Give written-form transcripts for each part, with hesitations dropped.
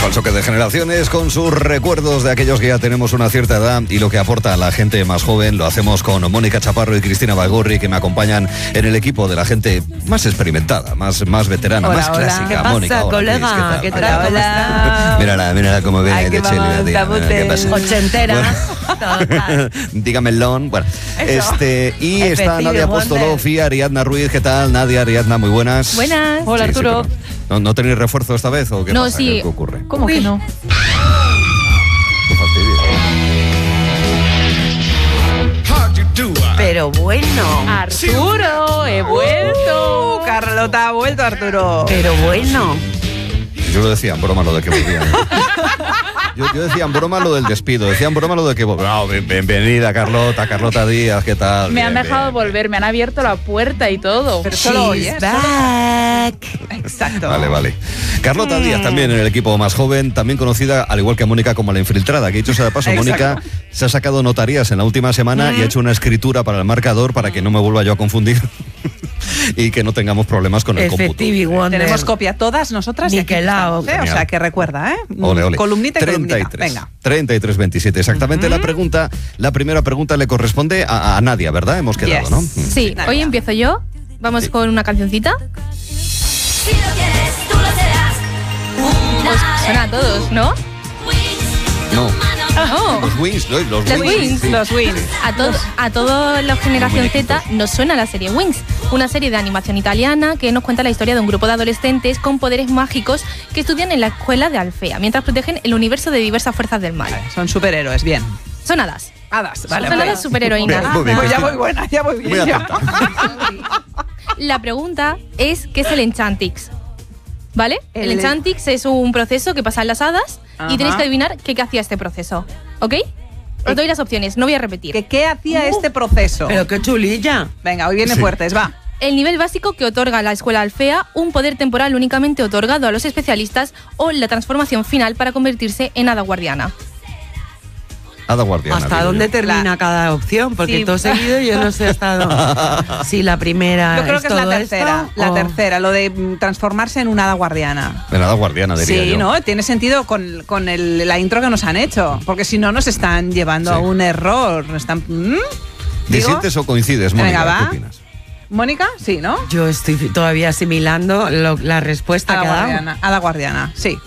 Al choque de generaciones con sus recuerdos de aquellos que ya tenemos una cierta edad y lo que aporta a la gente más joven. Lo hacemos con Mónica Chaparro y Cristina Bagorri, que me acompañan en el equipo de la gente más experimentada, más veterana, hola, más clásica. ¿Qué pasa, Mónica, colega? ¿qué tal? Hola. Mírala cómo viene de chile la tía. ¿Qué pasa? Ochentera. Bueno, dígame el lon. Bueno, y está Nadia Apóstolo y Ariadna Ruiz. ¿Qué tal, Nadia, Ariadna? Muy buenas. Buenas. Hola, Arturo. Sí, ¿No tenéis refuerzo esta vez o qué No, pasa? sí. ¿Qué ocurre? ¿Cómo que no? Qué fastidio. Pero bueno. Arturo, he vuelto. Carlota ha vuelto, Arturo. Pero bueno. Yo lo decía en broma lo de que volvían. Yo decía en broma lo del despido, decía en broma lo de que... No, bienvenida Carlota Díaz, ¿qué tal? Me han dejado volver, me han abierto la puerta y todo. Pero solo hoy, She's back. Exacto. Vale. Carlota Díaz también en el equipo más joven, también conocida al igual que a Mónica como la infiltrada, que dicho sea de paso, Mónica se ha sacado notarías en la última semana y ha hecho una escritura para el marcador para que no me vuelva yo a confundir y que no tengamos problemas con el cómputo. Tenemos copia todas nosotras y aquí estamos, ¿eh? O sea que recuerda, ¿eh? Ole. Columnita y 33, columnita. Venga. 33-27. Exactamente la primera pregunta le corresponde a Nadia, ¿verdad? Hemos quedado, Yes. ¿no? Sí, Nadia. hoy empiezo yo. Vamos con una cancioncita. Si lo quieres, tú lo serás. Pues suena a todos, ¿no? No. Oh. Los Wings, ¿no? Los Wings. sí. Los Wings. A toda la generación Z nos suena la serie Wings, una serie de animación italiana que nos cuenta la historia de un grupo de adolescentes con poderes mágicos que estudian en la escuela de Alfea, mientras protegen el universo de diversas fuerzas del mal. Son superhéroes, bien. Son hadas. Hadas, vale. Son hadas superheroínas. Muy bien, Pues ya Cristina. voy buena, ya voy bien. Muy ya. atenta. La pregunta es, ¿qué es el Enchantix? ¿Vale? El El- Enchantix es un proceso que pasa en las hadas Ajá. y tenéis que adivinar qué hacía este proceso. ¿Ok? Os doy las opciones, no voy a repetir. ¿Qué hacía este proceso? Pero qué chulilla. Venga, hoy viene Sí. fuertes, va. El nivel básico que otorga la escuela Alfea, un poder temporal únicamente otorgado a los especialistas o la transformación final para convertirse en hada guardiana. Hada guardiana. ¿Hasta digo dónde yo. termina cada opción? Porque Sí. todo seguido yo no sé hasta dónde. Si la primera Yo creo que es la todo tercera. esto, La o- tercera, lo de transformarse en una hada guardiana. En hada guardiana, diría Sí, yo. ¿no? Tiene sentido con la intro que nos han hecho. Porque si no, nos están llevando Sí. a un error. Nos están, ¿Digo? ¿Disientes o coincides, Mónica? Venga, va. ¿Qué opinas? ¿Mónica? Sí, ¿no? Yo estoy todavía asimilando la respuesta Hada que ha dado. guardiana. Hada guardiana, sí.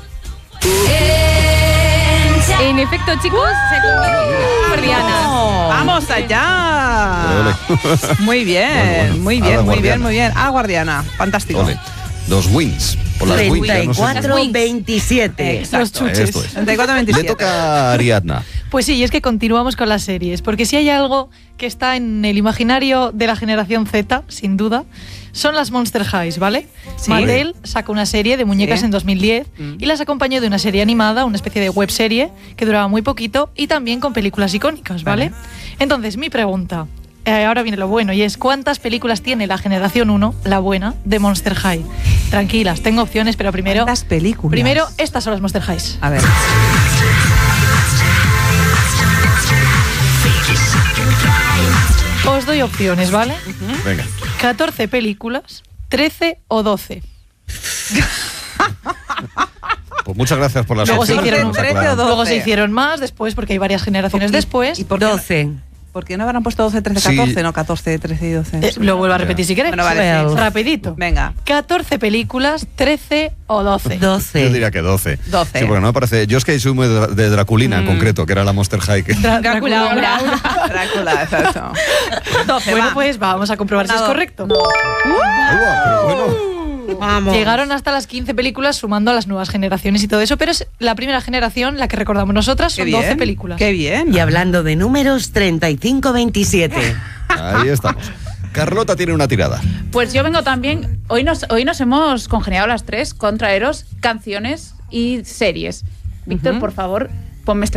En efecto, chicos, se convierte en guardiana. ¡Vamos allá! Ole. Muy bien, Bueno, muy hada bien, muy guardiana. bien, muy bien. Hada guardiana, fantástico. Ole. Los Wings. O las Wings, ya no sé. 34-27. Exacto. Los Esto es. 34-27. Le toca a Ariadna. Pues sí, y es que continuamos con las series, porque si hay algo que está en el imaginario de la generación Z, sin duda, son las Monster Highs, ¿vale? Sí. Mattel sacó una serie de muñecas Sí. en 2010 y las acompañó de una serie animada, una especie de webserie que duraba muy poquito y también con películas icónicas, ¿vale? Entonces, mi pregunta, ahora viene lo bueno, y es ¿cuántas películas tiene la generación 1, la buena, de Monster High? Tranquilas, tengo opciones, pero primero... ¿Cuántas películas? Primero, estas son las Monster Highs. A ver. Os doy opciones, ¿vale? Venga. 14 películas, 13 o 12. Pues muchas gracias por las Luego se opciones. hicieron que nos aclaran. 12. Luego se hicieron más después, porque hay varias generaciones después. ¿Y por qué, 12. ¿Por qué no habrán puesto 12, 13, Sí. 14? No, 14, 13 y 12. Lo vuelvo a repetir si queréis. Bueno, vale, sí. Rapidito. Venga. 14 películas, 13 o 12. 12. Yo diría que 12. 12. Sí, porque no me parece... Yo es que soy muy de Draculina en concreto, que era la Monster High. Que... Drácula, hombre. Drácula, exacto. 12, Bueno, va. pues vamos a comprobar si es Ganado. correcto. Pero bueno, Vamos. Llegaron hasta las 15 películas sumando a las nuevas generaciones y todo eso, pero es la primera generación, la que recordamos nosotras, Qué son bien. 12 películas. Qué bien. Y hablando de números, 35-27. ahí estamos. Carlota tiene una tirada. Pues yo vengo también, hoy nos hemos congeniado las tres con traeros canciones y series. Víctor, por favor, ponme este